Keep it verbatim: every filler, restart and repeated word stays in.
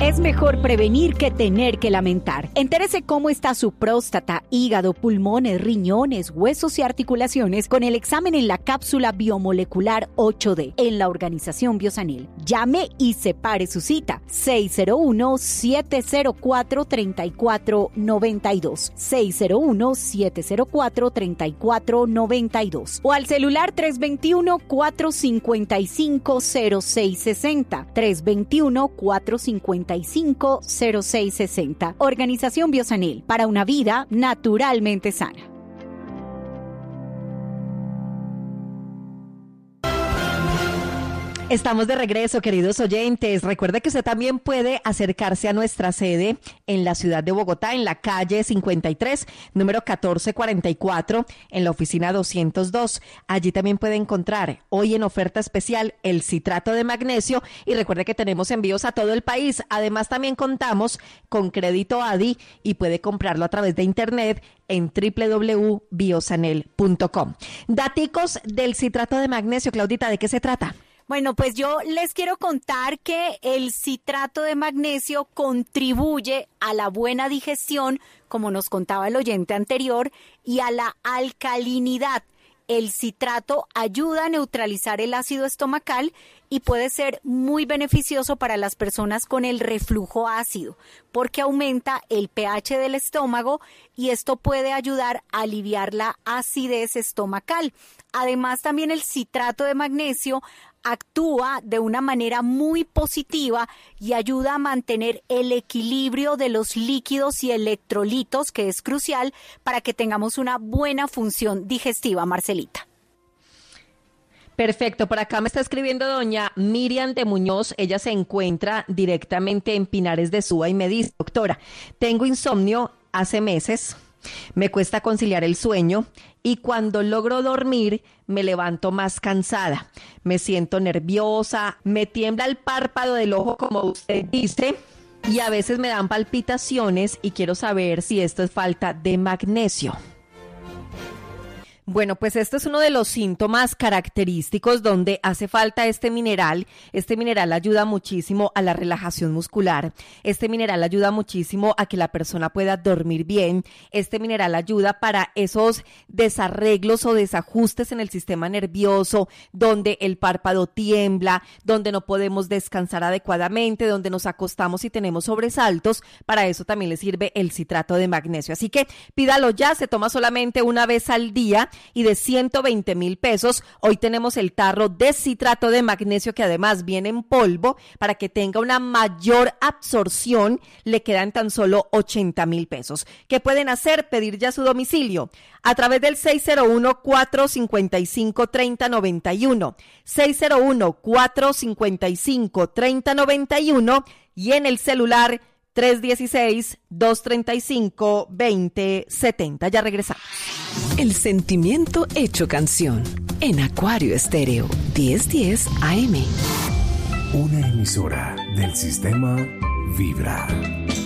Es mejor prevenir que tener que lamentar. Entérese cómo está su próstata, hígado, pulmones, riñones, huesos y articulaciones con el examen en la cápsula biomolecular ocho D en la Organización Biosanil. Llame y separe su cita. seis cero uno, siete cero cuatro, tres cuatro nueve dos. seis cero uno, siete cero cuatro, tres cuatro nueve dos. O al celular tres dos uno, cuatro cinco cinco, cero seis seis cero. tres dos uno, cuatro cinco cinco, cero seis seis cero. Organización Biosanil, para una vida naturalmente sana. Estamos de regreso, queridos oyentes. Recuerde que usted también puede acercarse a nuestra sede en la ciudad de Bogotá, en la calle cincuenta y tres, número catorce cuarenta y cuatro, en la oficina doscientos dos. Allí también puede encontrar hoy en oferta especial el citrato de magnesio y recuerde que tenemos envíos a todo el país. Además, también contamos con crédito A D I y puede comprarlo a través de internet en doble u doble u doble u punto biosanel punto com. Daticos del citrato de magnesio, Claudita, ¿de qué se trata? Bueno, pues yo les quiero contar que el citrato de magnesio contribuye a la buena digestión, como nos contaba el oyente anterior, y a la alcalinidad. El citrato ayuda a neutralizar el ácido estomacal y puede ser muy beneficioso para las personas con el reflujo ácido, porque aumenta el pH del estómago y esto puede ayudar a aliviar la acidez estomacal. Además, también el citrato de magnesio actúa de una manera muy positiva y ayuda a mantener el equilibrio de los líquidos y electrolitos, que es crucial para que tengamos una buena función digestiva, Marcelita. Perfecto, por acá me está escribiendo doña Miriam de Muñoz, ella se encuentra directamente en Pinares de Suba y me dice: doctora, tengo insomnio hace meses, me cuesta conciliar el sueño y cuando logro dormir me levanto más cansada, me siento nerviosa, me tiembla el párpado del ojo como usted dice y a veces me dan palpitaciones y quiero saber si esto es falta de magnesio. Bueno, pues este es uno de los síntomas característicos donde hace falta este mineral. Este mineral ayuda muchísimo a la relajación muscular. Este mineral ayuda muchísimo a que la persona pueda dormir bien. Este mineral ayuda para esos desarreglos o desajustes en el sistema nervioso, donde el párpado tiembla, donde no podemos descansar adecuadamente, donde nos acostamos y tenemos sobresaltos. Para eso también le sirve el citrato de magnesio. Así que pídalo ya, se toma solamente una vez al día. Y de ciento veinte mil pesos, hoy tenemos el tarro de citrato de magnesio que además viene en polvo para que tenga una mayor absorción, le quedan tan solo ochenta mil pesos. ¿Qué pueden hacer? Pedir ya su domicilio a través del seis cero uno, cuatro cinco cinco, tres cero nueve uno, seis cero uno, cuatro cinco cinco, tres cero nueve uno y en el celular tres uno seis, dos tres cinco, dos cero siete cero. Ya regresamos. El sentimiento hecho canción en Acuario Estéreo diez diez A M. Una emisora del sistema Vibra.